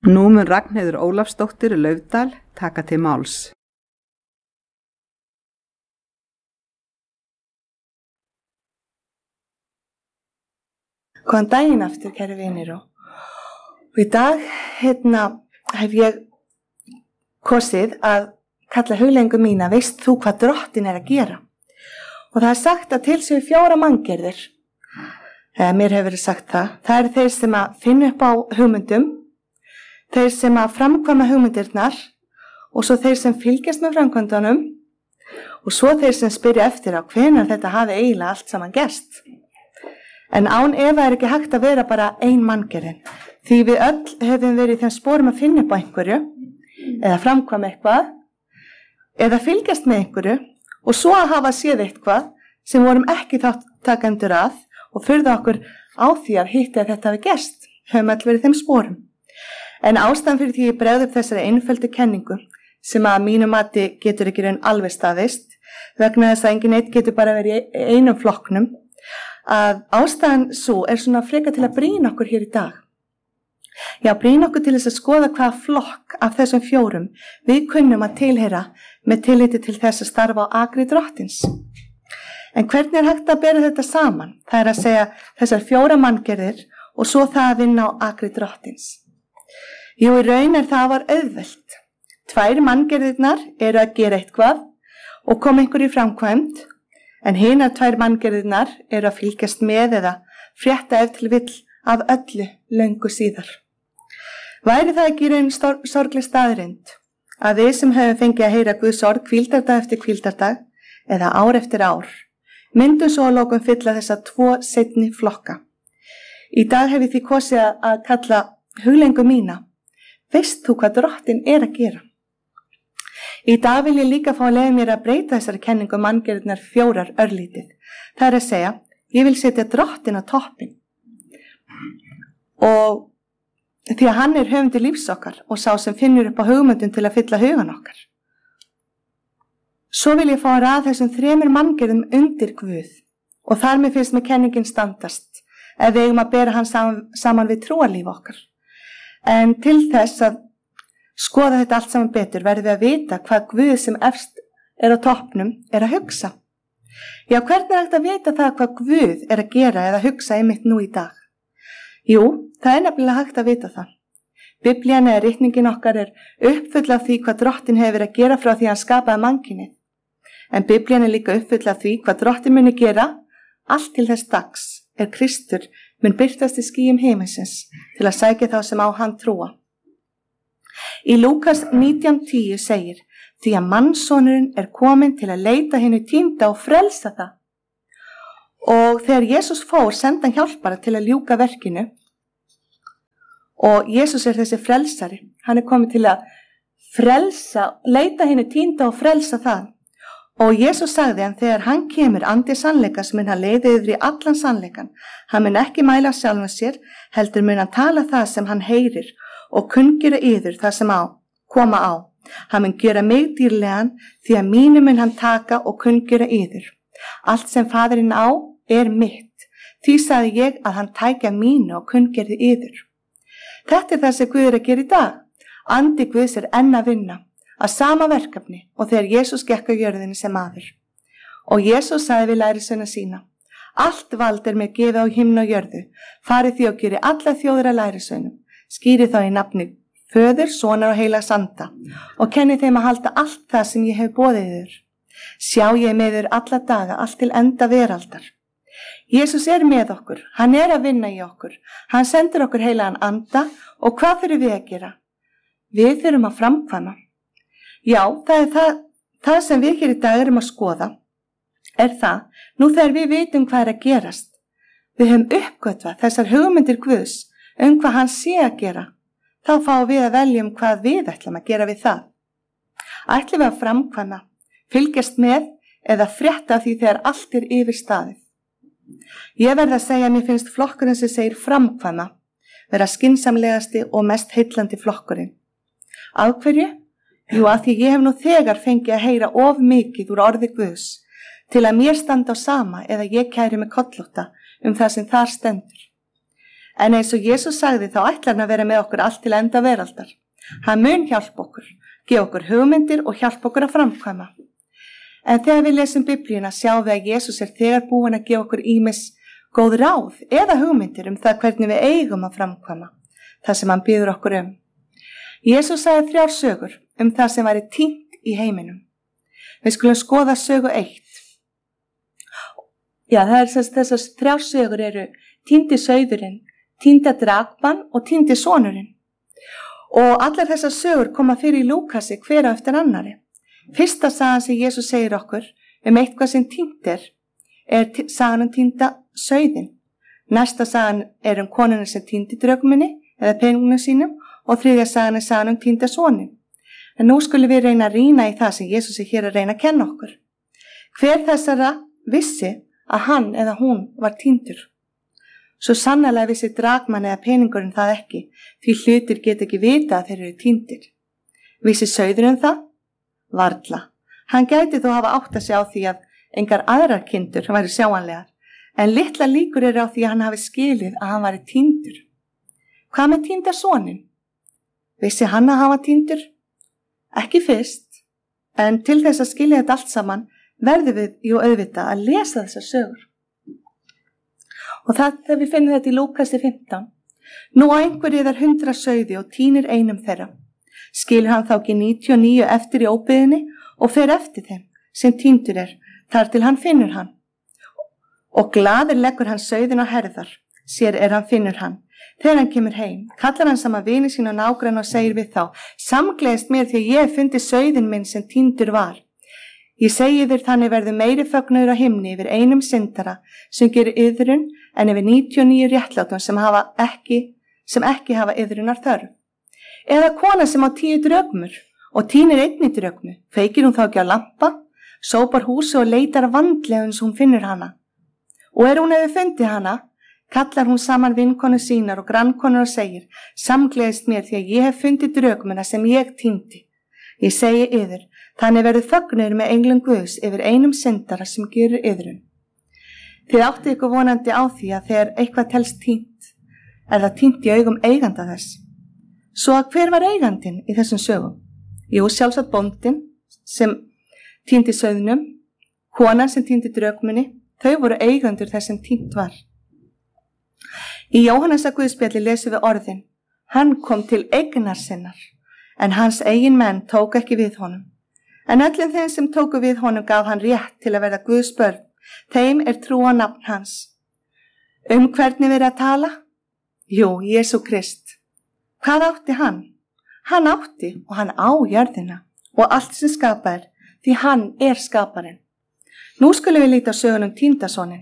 Nú mun Ragnheiður Ólafsdóttir Laufdal taka til máls. Góðan daginn aftur, kæru vinir, og í dag hef ég kosið að kalla hugleiðingu mína, veist þú hvað Drottinn að gera? Og það er sagt að til séu 4 manngerðir. Mér hefur verið sagt það. Það eru þeir sem að finna upp á hugmyndum, þeir sem að framkvæma hugmyndirnar og svo þeir sem fylgjast með framkvæmdunum og svo þeir sem spyrja eftir á hvenær þetta hafi eiginlega allt saman gerst. En án efa er ekki hægt að vera bara ein manngerðin, því við öll höfum verið í þeim sporum að finna upp á einhverju eða framkvæma eitthvað eða fylgjast með einhverju og svo að hafa séð eitthvað sem vorum ekki þáttakendur að og furða okkur á því að hitta að þetta hafi gerst, höfum öll verið í þeim sporum. En ástæðan fyrir því ég bregð upp þessari einföldu kenningu sem að mínu mati getur ekki raun alveg staðist vegna þess að enginn einn getur bara verið í einum flokknum, að ástæðan svo er svona frekar til að brýna okkur hér í dag. Já, brýna okkur til þess að skoða hvaða flokk af þessum 4 við kunnum að tilheyra með tilliti til þess að starfa á akri Drottins. En hvernig er hægt að bera þetta saman? Það er að segja þessar 4 manngerðir og svo það að vinna á akri Drottins. Jú, í raun það var auðvelt. 2 manngerðirnar eru að gera eitthvað og koma einhverju framkvæmd, en hinar 2 manngerðirnar eru að fylgjast með eða frétta ef til vill af öllu löngu síðar. Væri það ekki í raun sorgleg staðreynd að við sem höfum fengið að heyra Guðs orð hvíldardag eftir hvíldardag eða ár eftir ár, myndum svo að lokum fylla þessa 2 seinni flokka. Í dag hef ég því kosið að kalla hugleiðingu mína, veist þú hvað Drottinn er að gera? Í dag vil ég líka fá að leyfa mér að breyta þessari kenningu manngerðirnar 4 örlítið. Það er að segja, ég vil setja Drottinn á toppinn. Og því að hann er höfundur lífs okkar og sá sem finnur upp á hugmyndum til að fylla hugan okkar. Svo vil ég fá að raða þessum 3 manngerðum undir Guð og þar með finnst mér kenningin standast ef við eigum að bera hann saman við trúarlíf okkar. En til þess að skoða þetta allt saman betur verðum við að vita hvað Guð sem efst er á toppnum er að hugsa. Já, hvernig er hægt að vita það hvað Guð er að gera eða hugsa einmitt nú í dag? Jú, það er nefnilega hægt að vita það. Biblían eða ritningin okkar er uppfull af því hvað Drottinn hefur verið að gera frá því hann skapaði mannkynið. En Biblían er líka uppfull af því hvað Drottinn muni gera allt til þess dags er Kristur mun birtast í skýjum heimsins til að sækja þá sem á hann trúa. Í Lúkas 19:10 segir, því að mannssonurinn er kominn til að leita hinu týnda og frelsa það. Og þegar Jesús fór, sendi hann hjálpara til að ljúka verkinu. Og Jesús er þessi frelsari. Hann er kominn til að frelsa, leita hinu týnda og frelsa það. Og Jesús sagði hann, þegar hann kemur andi sannleikas mun hann leiða yfir í allan sannleikan. Hann mun ekki mæla sjálfan sér, heldur mun hann tala það sem hann heyrir og kunngera yður það sem koma á. Hann mun gera mig dýrlegan því að mínu mun hann taka og kunngera yður. Allt sem Faðirinn á er mitt. Því sagði ég að hann tækja mínu og kunngerði yður. Þetta er það sem Guð er að gera í dag. Andi Guðs er enn að vinna að sama verkefni og þegar Jesús gekk á jörðinni sem maður. Og Jesús sagði við lærisveina sína, allt vald er mér gefið á himni og jörðu, farið því og geri alla þjóðir að lærisveinum, skýrið þá í nafni Föður, Sonar og Heilags Anda og kenni þeim að halda allt það sem ég hef boðið yður. Sjá ég með yður alla daga, allt til enda veraldar. Jesús er með okkur, hann er að vinna í okkur, hann sendir okkur Heilagan Anda og hvað þurfum við að gera? Við þurfum að framkvæma. Já, það er það sem við hér í dag erum að skoða, er það, nú þegar við vitum hvað er að gerast. Við höfum uppgötvað þessar hugmyndir Guðs hvað hann sé að gera, þá fáum við að velja hvað við ætlum að gera við það. Ætlum við að framkvæma, fylgjast með eða frétta því þegar allt er yfir staðið. Ég verð að segja að mér finnst flokkurinn sem segir framkvæma vera skynsamlegasti og mest heillandi flokkurinn. Af hverju? Jú, að því ég hef nú þegar fengið að heyra of mikið úr orði Guðs til að mér standa á sama eða ég kæri mig kollótta það sem þar stendur. En eins og Jesús sagði þá ætlar hann að vera með okkur allt til enda veraldar. Hann mun hjálpa okkur, gefa okkur hugmyndir og hjálpa okkur að framkvæma. En þegar við lesum Biblíuna sjáum við að Jesús þegar búinn að gefa okkur ýmis góð ráð eða hugmyndir það hvernig við eigum að framkvæma það sem hann biður okkur Jesús sagði 3 sögur það sem væri týnt í heiminum. Við skulum skoða sögu 1. Já, þessar 3 sögur eru týndi sauðurinn, týnda drakmann og týndi sonurinn. Og allar þessar sögur koma fyrir í Lúkasi hver á eftir annari. Fyrsta sagan sem Jesús segir okkur eitthvað sem týnt er sagan týnda sauðinn. Næsta sagan er konuna sem týndi drögminni eða peningum sínum og þriðja sagan er sagan týnda sonin. En nú skulum við reyna að rýna í það sem Jesús hér að reyna að kenna okkur. Hver þessara vissi að hann eða hún var týndur? Svo sannarlega vissi drakmann eða peningurinn það ekki, því hlutir get ekki vita að þeir eru týndir. Vissi sauðurinn það? Varla. Hann gæti þó hafa átt að sjá því að engar aðrar kindur væri sjáanlegar, en litla líkur eru á því að hann hafi skilið að hann væri týndur. Hvað með týnda sonin? Vissi hann að hann var týndur? Ekki fyrst, en til þess að skilja þetta allt saman verðum við auðvitað að lesa þessar sögur. Og þegar við finnum þetta í Lúkasi 15. Nú á einhverju 100 sauði og týnir einum þeirra. Skilur hann þá ekki 99 eftir í óbyggðinni og fer eftir þeim sem týndur þar til hann finnur hann. Og glaður leggur hann sauðin á herðar, sér hann finnur hann. Þegar hann kemur heim, kallar hann saman vini sín og nágranna og segir við þá: Samgleðist mér því að ég hef fundið sauðin minn sem týndur var. Ég segi þér þannig verður meiri fögnuður á himni yfir einum syndara sem gerir iðrun en yfir 99 réttlátum sem ekki hafa iðrunar þörf. Eða kona sem á 10 drögmur og týnir einni drögmu, feikir hún þá ekki á lampa, sópar húsi og leitar vandlega uns hún finnur hana. Og hún hefur fundið hana, kallar hún saman vinkonu sínar og grannkonur og segir: Samgleðist mér því að ég hef fundið drögmuna sem ég týndi. Ég segi yður, þannig verður fögnuður með englum Guðs yfir einum syndara sem gerir iðrun. Þið áttið ykkur vonandi á því að þegar eitthvað telst týnt, það týnt í augum eiganda þess. Svo að hver var eigandinn í þessum sögum? Jú, sjálfsagt bóndinn sem týndi sauðnum, konan sem týndi drögmunni, þau voru eigendur þess sem týnt var. Í Jóhannesa Guðspjalli lesum við orðin: Hann kom til eignar sinnar, en hans eigin menn tók ekki við honum. En öllum þeim sem tóku við honum gaf hann rétt til að verða Guðs börn, þeim trú á nafn hans. Hvernig verið að tala? Jú, Jesú Krist. Hvað átti hann? Hann átti og hann á jörðina og allt sem skapað því hann skaparinn. Nú skulum við líta á sögunum týndasonin.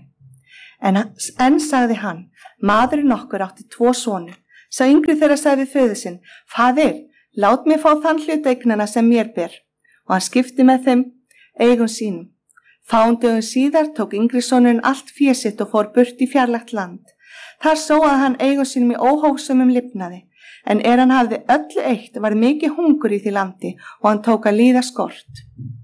En sagði hann: Maðurinn okkur átti 2 soni. Sá yngri þeirra sagði við föður sinn: Faðir, lát mig fá þann hluta eignanna sem mér ber. Og hann skipti með þeim eigum sínum. Fáum dögum síðar tók yngri sonurinn allt fé sitt og fór burt í fjarlægt land. Þar sóaði hann eigum sínum í óhófsömum lifnaði, en hann hafði öllu eitt var mikið hungur í því landi og hann tók að líða skort.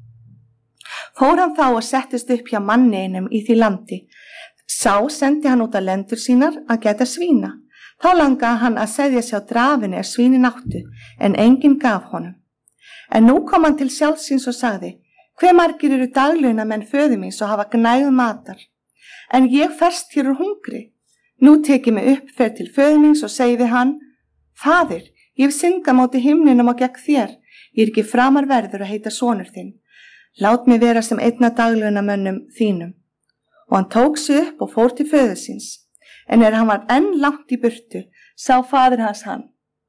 Fór hann þá og settist upp hjá manni einum í því landi. Sá sendi hann út að lendur sínar að geta svína. Þá langaði hann að seðja sig á drafinu svínin áttu, en enginn gaf honum. En nú kom hann til sjálfsins og sagði: Hve margir eru daglaunamenn föður míns og hafa gnægð matar, en ég ferst hér úr hungri. Nú tek ég mig upp, fer til föður míns og segi við hann: Faðir, ég hef syndgað móti himninum og gegn þér, ég ekki framar verður að heita sonur þinn. Lát mig vera sem einn af daglaunamönnum þínum. Og hann tók sig upp og fór til föður síns, en hann var enn langt í burtu, sá faðir hans hann.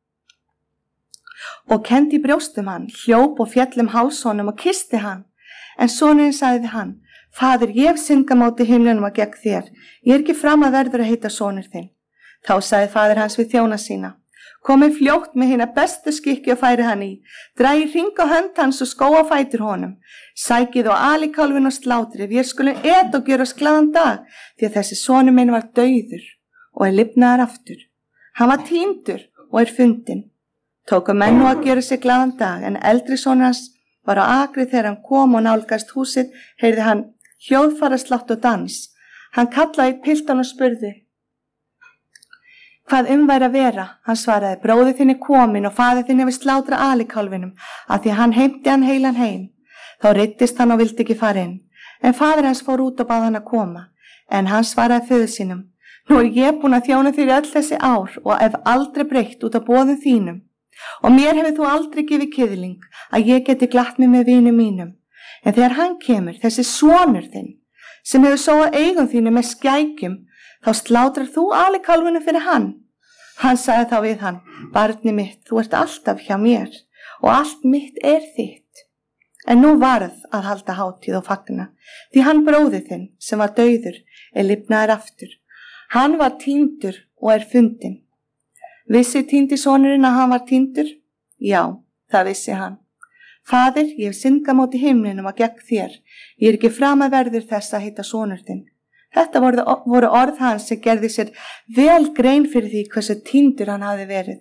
Og kenndi brjóstum hann, hljóp og fjall háls honum og kyssti hann. En sonurinn sagði við hann: Faðir, ég hef syndgað móti himninum og gegn þér, ég ekki framar verður að heita sonur þinn. Þá sagði faðir hans við þjóna sína: Komið fljótt með hina bestu skikki og færi hann í, dragi hring á hönd hans og skó á fætur honum. Sækið og alikálfin og slátrið, ég skulum et og gjöra glaðan dag, því að þessi sonur minn var dauður og lifnaður aftur. Hann var týndur og fundinn. Tóku menn nú að gjöra sig glaðan dag, en eldri sonur hans var á akri þegar hann kom og nálgast húsið, heyrði hann hljóðfæraslátt og dans. Hann kallaði piltan og spurði: hvað væri að vera. Hann svaraði, bróðir þinn kominn og faðir þinn hefur slátrað alikálfinum af því að hann heimti hann heilan heim. Þá reiddist hann og vildi ekki fara inn. En faðir hans fór út og bað hann að koma. En hann svaraði föður sínum, nú ég búin að þjóna þér öll þessi ár og hef aldrei breytt út af boðum þínum. Og mér hefur þú aldrei gefið kiðling að ég geti glatt mig með vinum mínum. En þegar hann kemur, þessi sonur þinn, sem hefur sóað eigum þínum með skækjum, þá slátrar þú alikálfinu fyrir hann. Hann sagði þá við hann, barni mitt, þú ert alltaf hjá mér og allt mitt þitt. En nú varð að halda hátíð og fagna, því hann bróðir þinn sem var dauður lifnaður aftur. Hann var týndur og fundinn. Vissi týndi sonurinn að hann var týndur? Já, það vissi hann. Faðir, ég hef syndgað móti himninum og gegn þér. Ég ekki framaverður þess að heita sonur þinn. Þetta voru orð hans sem gerði sér vel grein fyrir því hversu týndur hann hafði verið.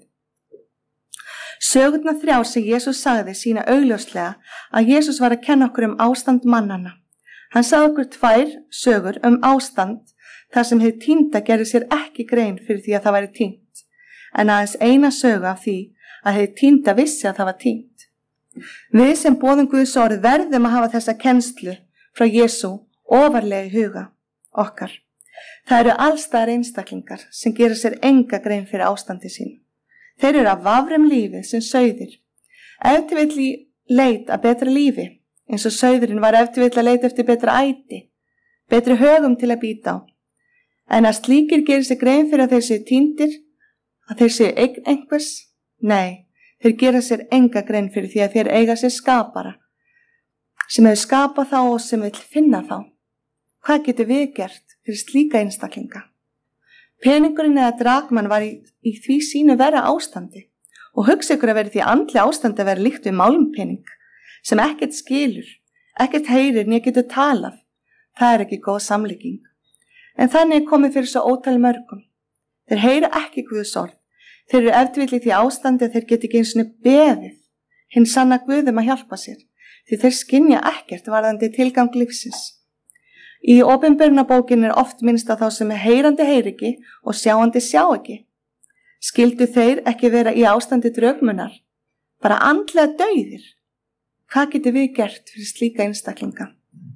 Sögurnar 3 sem Jesús sagði sína augljóslega að Jesús var að kenna okkur ástand mannanna. Hann sagði okkur 2 sögur ástand þar sem hið týnda gerði sér ekki grein fyrir því að það væri týnt, en aðeins eina sögu af því að hið týnda vissi að það var týnt. Við sem boðum Guðs orð verðum að hafa þessa kennslu frá Jesú ofarlega í huga okkar. Það eru allstaðar einstaklingar sem gera sér enga grein fyrir ástandi sín. Þeir eru að vafra lífið sem sauðir. Ef til vill í leit að betra lífi, eins og sauðurinn var ef til vill að leita eftir betra æti, betri högum til að bíta á. En að slíkir gerir sér grein fyrir að þeir séu týndir, að þeir séu eign einhvers? Nei, þeir gera sér enga grein fyrir því að þeir eiga sér skapara, sem hefur skapað þá og sem vill finna þá. Hvað getur við gert fyrir slíka einstaklinga? Peningurinn eða drakmann var í því sínu vera ástandi og hugsa ykkur að vera því andli ástandi að vera líkt við málmpening sem ekkert skilur, ekkert heyrir né getur talað. Það er ekki góð samlíking. En þannig komið fyrir svo ótal mörgum. Þeir heyra ekki Guðs orð. Þeir eru ef til vill í því ástandi að þeir geti ekki einu sinni beðið hinn sanna Guðum að hjálpa sér, því þeir skynja ekkert varðandi tilgang lífsins. Í opinberunarbókinni oft minnst á þá sem heyrandi heyr ekki og sjáandi sjá ekki. Skildu þeir ekki vera í ástandi draugmunar, bara andlega dauðir? Hvað getur við gert fyrir slíka einstaklinga?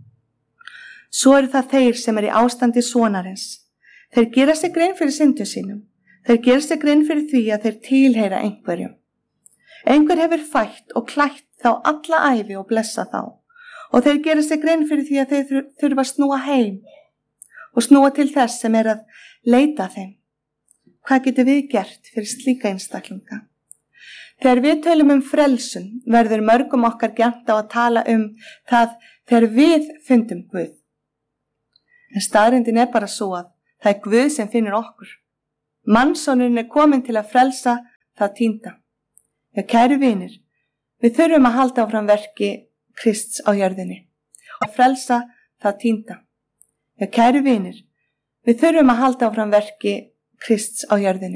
Svo eru það þeir sem í ástandi sonarins. Þeir gera sér grein fyrir syndum sínum. Þeir gera sér grein fyrir því að þeir tilheyra einhverjum. Einhver hefur fætt og klætt þá alla ævi og blessa þá. Og þeir gera sér grein fyrir því að þeir þurfa að snúa heim og snúa til þess sem að leita þeim. Hvað getur við gert fyrir slíka einstaklinga? Þegar við tölum frelsun verður mörgum okkar gjarnt á að tala það þegar við fundum Guð. En staðreyndin bara svo að það er Guð sem finnur okkur. Mannssonurinn kominn til að frelsa það týnda. Já, kæru vinir, við þurfum að halda áfram verki Krists á jörðinni og frelsa það týnda. Já, kæru vinir, við þurfum að halda áfram verki Krists á jörðinni